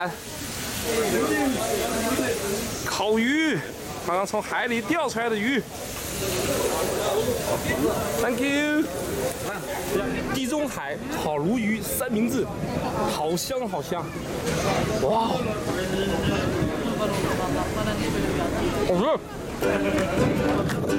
烤鱼，刚刚从海里钓出来的鱼。Thank you。地中海烤鲈鱼三明治，好香好香。哇，好吃。